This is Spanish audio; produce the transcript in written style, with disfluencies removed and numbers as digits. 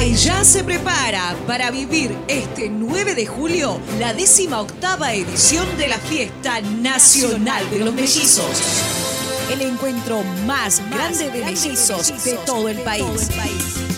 que ya se prepara para vivir este 9 de julio la 18ª edición de la Fiesta Nacional de los Mellizos. El encuentro más grande de mellizos de todo el país.